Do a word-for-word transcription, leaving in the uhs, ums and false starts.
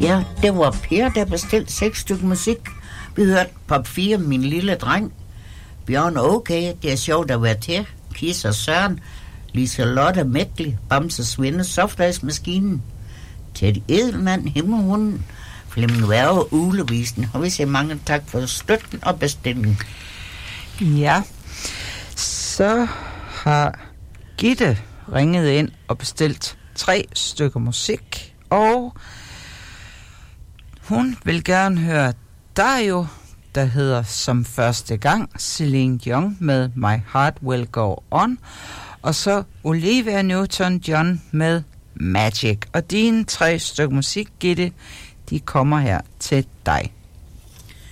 Ja, det var Per, der bestilte seks stykker musik. Vi hørte Pop fire, Min lille dreng. Bjørn okay, det er sjovt at være til. Kis og Søren. Liselotte Mægli, Bamse Svinde, Softice-maskinen. Teddy Edelmann, Himmelhunden, Flemming Værge, Ulevisen. Og vi siger mange tak for støtten og bestillingen. Ja, så har Gitte ringet ind og bestilt tre stykker musik, og hun vil gerne høre Dario, der hedder Som første gang, Celine Dion med My Heart Will Go On, og så Olivia Newton-John med Magic. Og dine tre stykker musik, Gitte, de kommer her til dig.